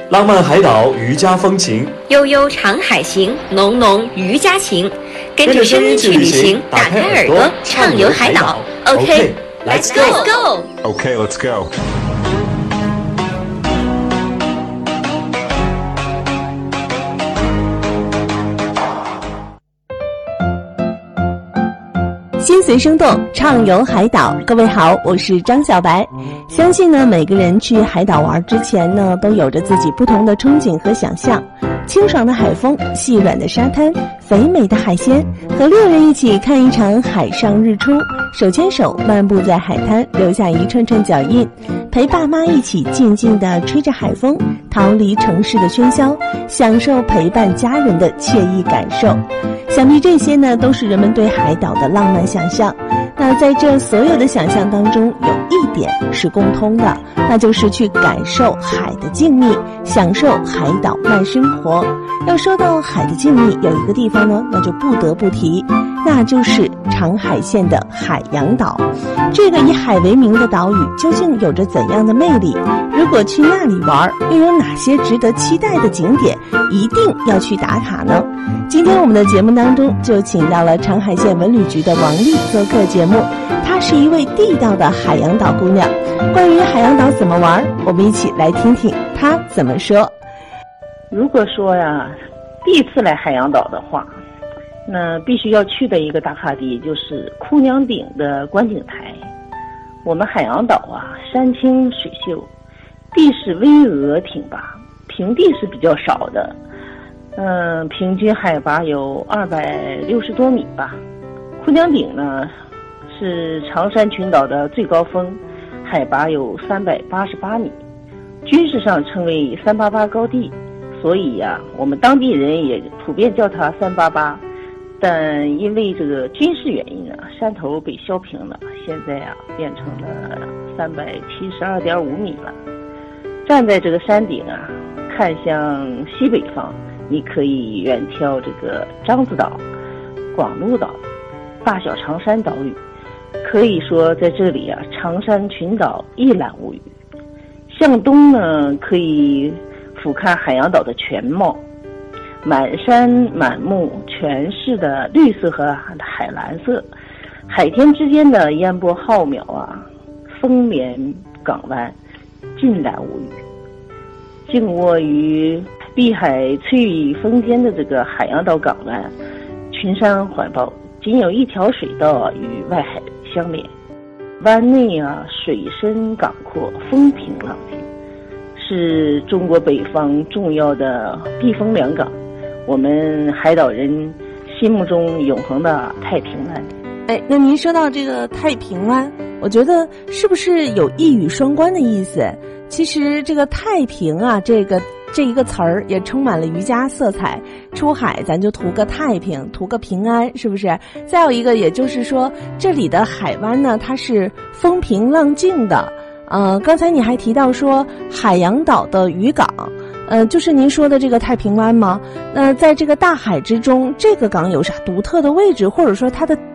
浪漫海岛渔家风情， 悠悠长海行，浓浓渔家情。跟着声音去旅行，打开耳朵畅游海岛。OK, let's go. Okay, let's go. 心随生动，畅游海岛。各位好，我是张小白。相信呢，每个人去海岛玩之前呢，都有着自己不同的憧憬和想象。清爽的海风，细软的沙滩，肥美的海鲜，和六人一起看一场海上日出，手牵手漫步在海滩，留下一串串脚印，陪爸妈一起静静地吹着海风，逃离城市的喧嚣，享受陪伴家人的惬意感受。想必这些呢，都是人们对海岛的浪漫想象。那在这所有的想象当中，有一点是共通的，那就是去感受海的静谧，享受海岛慢生活。要说到海的静谧，有一个地方呢，那就不得不提，那就是长海县的海洋岛。这个以海为名的岛屿究竟有着怎样的魅力？如果去那里玩，又有哪些值得期待的景点一定要去打卡呢？今天我们的节目当中就请到了长海县文旅局的王丽做客节目，她是一位地道的海洋岛姑娘。关于海洋岛怎么玩，我们一起来听听她怎么说。 如果说呀，第一次来海洋岛的话，那必须要去的一个打卡地就是哭娘顶的观景台。我们海洋岛啊，山清水秀，地势巍峨挺拔，平地是比较少的，平均海拔有260多米吧。哭娘顶呢是长山群岛的最高峰，海拔有388米，军事上称为388高地，所以呀，我们当地人也普遍叫它388。但因为这个军事原因啊，山头被削平了，现在啊变成了372.5米了。站在这个山顶啊，看向西北方，你可以远眺这个獐子岛、广鹿岛、大小长山岛屿，可以说在这里啊，长山群岛一览无余。向东呢，可以俯瞰海洋岛的全貌，满山满目全是的绿色和海蓝色，海天之间的烟波浩渺啊，风帘港湾尽览无余。静卧于碧海翠羽峰间的这个海洋岛港湾，群山环抱，仅有一条水道与外海相连。湾内啊，水深港阔，风平浪静，是中国北方重要的避风良港，我们海岛人心目中永恒的太平湾。 那您说到这个太平湾，我觉得是不是有一语双关的意思？其实这个太平啊，这一个词儿也充满了渔家色彩。出海咱就图个太平，图个平安，是不是？再有一个，也就是说这里的海湾呢，它是风平浪静的。刚才你还提到说海洋岛的渔港，就是您说的这个太平湾吗？在这个大海之中，这个港有啥独特的位置，或者说它的